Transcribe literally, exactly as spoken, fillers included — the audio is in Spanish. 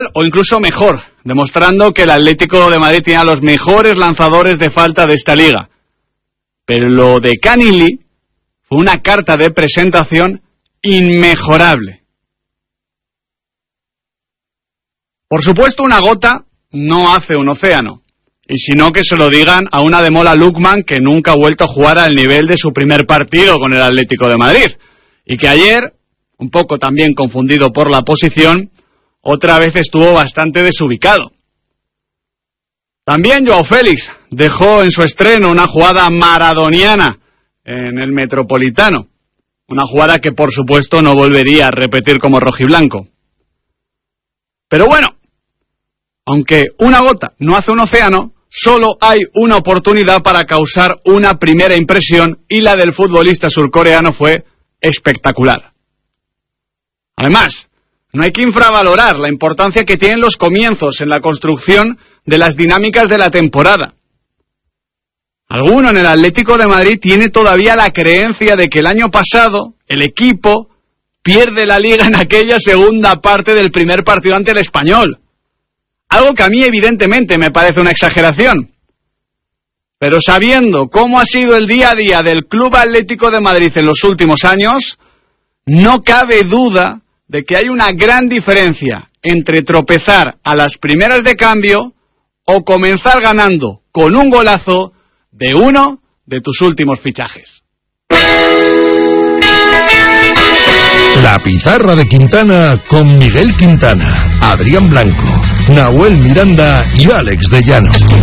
o incluso mejor, demostrando que el Atlético de Madrid tiene a los mejores lanzadores de falta de esta liga. Pero lo de Canili fue una carta de presentación inmejorable. Por supuesto, una gota no hace un océano. Y si no, que se lo digan a una Ademola Lookman que nunca ha vuelto a jugar al nivel de su primer partido con el Atlético de Madrid. Y que ayer, un poco también confundido por la posición, otra vez estuvo bastante desubicado. También Joao Félix dejó en su estreno una jugada maradoniana en el Metropolitano. Una jugada que por supuesto no volvería a repetir como rojiblanco. Pero bueno, aunque una gota no hace un océano, solo hay una oportunidad para causar una primera impresión y la del futbolista surcoreano fue espectacular. Además, no hay que infravalorar la importancia que tienen los comienzos en la construcción de las dinámicas de la temporada. Alguno en el Atlético de Madrid tiene todavía la creencia de que el año pasado el equipo pierde la liga en aquella segunda parte del primer partido ante el Español. Algo que a mí evidentemente me parece una exageración. Pero sabiendo cómo ha sido el día a día del Club Atlético de Madrid en los últimos años, no cabe duda de que hay una gran diferencia entre tropezar a las primeras de cambio o comenzar ganando con un golazo de uno de tus últimos fichajes. La pizarra de Quintana con Miguel Quintana, Adrián Blanco, Nahuel Miranda y Alex de Llano.